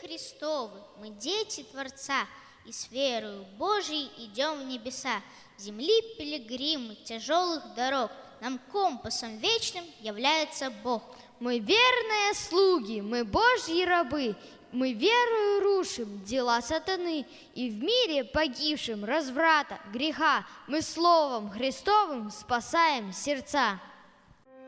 Христовы, мы дети Творца, и с верою Божией идем в небеса. Земли пилигримы тяжелых дорог, нам компасом вечным является Бог. Мы верные слуги, мы Божьи рабы, мы верою рушим дела сатаны, и в мире погибшим разврата, греха мы словом Христовым спасаем сердца.